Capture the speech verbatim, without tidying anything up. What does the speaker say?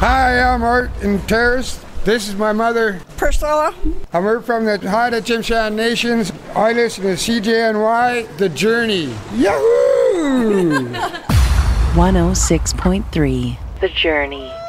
Hi, I'm Art and Terrace. This is my mother, Priscilla. And we're from the Haida Tsimshian Nations. I listen to C J N Y, The Journey. Yahoo! one oh six point three The Journey.